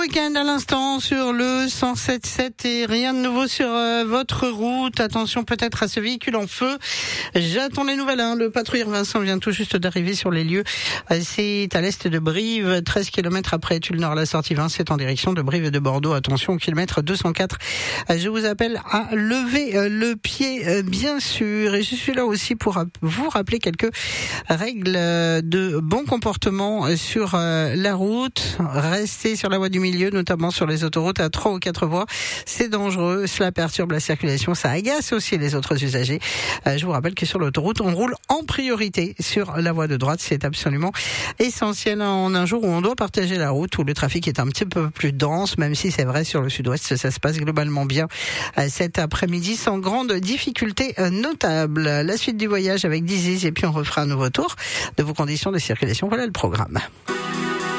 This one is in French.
week-end à l'instant sur le 107.7 et rien de nouveau sur votre route. Attention peut-être à ce véhicule en feu. J'attends les nouvelles. Le patrouilleur Vincent vient tout juste d'arriver sur les lieux. C'est à l'est de Brive, 13 km après Tulle-Nord, la sortie 20. C'est en direction de Brive et de Bordeaux. Attention, kilomètre 204. Je vous appelle à lever le pied, bien sûr. Et je suis là aussi pour vous rappeler quelques règles de bon comportement sur la route. Restez sur la voie du milieu, notamment sur les autoroutes à 3 ou 4 voies. C'est dangereux, cela perturbe la circulation, ça agace aussi les autres usagers. Je vous rappelle que sur l'autoroute, on roule en priorité sur la voie de droite. C'est absolument essentiel en un jour où on doit partager la route, où le trafic est un petit peu plus dense, même si c'est vrai sur le sud-ouest, ça se passe globalement bien cet après-midi sans grande difficulté notable. La suite du voyage avec Dizzy et puis on refera un nouveau tour de vos conditions de circulation. Voilà le programme.